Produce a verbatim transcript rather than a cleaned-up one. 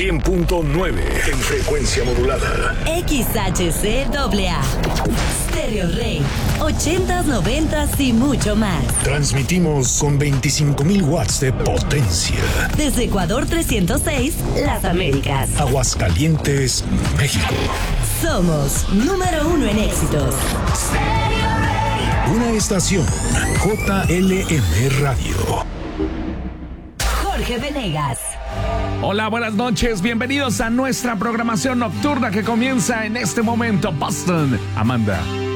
cien punto nueve en frecuencia modulada. X H C A A. Stereo Rey. ochentas, noventas y mucho más. Transmitimos con veinticinco mil watts de potencia. Desde Ecuador trescientos seis, Las Américas. Aguascalientes, México. Somos número uno en éxitos. Una estación J L M Radio. Jorge Venegas. Hola, buenas noches. Bienvenidos a nuestra programación nocturna que comienza en este momento. Boston. Amanda.